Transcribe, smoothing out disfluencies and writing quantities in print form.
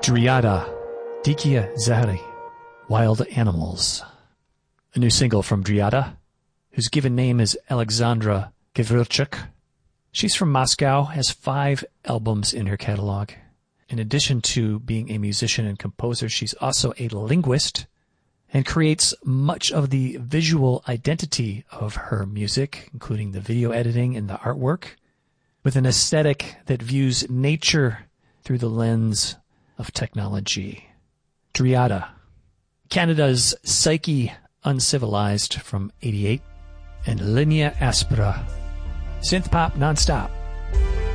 Driada, Dikia Zahri, Wild Animals. A new single from Driada, whose given name is Alexandra Gavrilchuk. She's from Moscow, has 5 albums in her catalog. In addition to being a musician and composer, she's also a linguist and creates much of the visual identity of her music, including the video editing and the artwork, with an aesthetic that views nature through the lens of technology. Driada, Canada's Psyche Uncivilized from '88, and Linea Aspera, synth pop nonstop